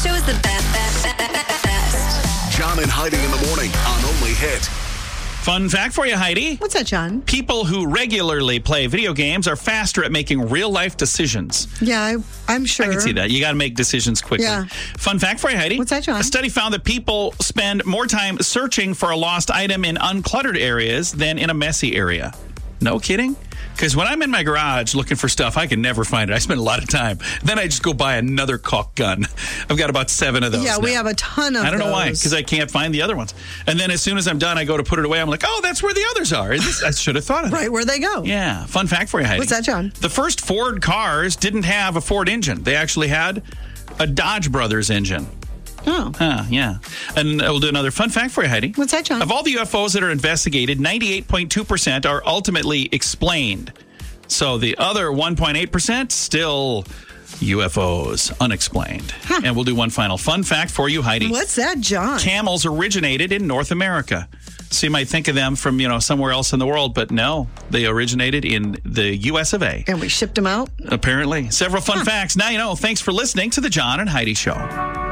Show is the best. John and Heidi in the morning on Only Hit. Fun fact for you, Heidi. What's that, John? People who regularly play video games are faster at making real-life decisions. Yeah, I'm sure. I can see that. You got to make decisions quickly. Yeah. Fun fact for you, Heidi. What's that, John? A study found that people spend more time searching for a lost item in uncluttered areas than in a messy area. No kidding? Because when I'm in my garage looking for stuff, I can never find it. I spend a lot of time. Then I just go buy another caulk gun. I've got about 7 of those. Yeah, now. we have a ton of those. I don't know why, because I can't find the other ones. And then as soon as I'm done, I go to put it away. I'm like, oh, that's where the others are. I should have thought of that. Right where they go. Yeah. Fun fact for you, Heidi. What's that, John? The first Ford cars didn't have a Ford engine. They actually had a Dodge Brothers engine. Oh. Yeah. And we'll do another fun fact for you, Heidi. What's that, John? Of all the UFOs that are investigated, 98.2% are ultimately explained. So the other 1.8% still UFOs, unexplained. And we'll do one final fun fact for you, Heidi. What's that, John? Camels originated in North America. So you might think of them from, somewhere else in the world, but no, they originated in the US of A. And we shipped them out? Apparently. Several fun facts. Now you know. Thanks for listening to the John and Heidi Show.